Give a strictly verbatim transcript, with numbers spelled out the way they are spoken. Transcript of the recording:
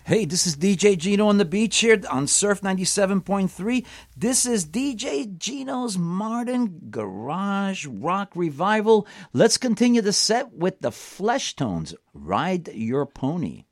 Hey, this is D J Gino on the beach here on Surf ninety-seven point three. This is D J Gino's Modern Garage Rock Revival. Let's continue the set with the Fleshtones, Ride Your Pony.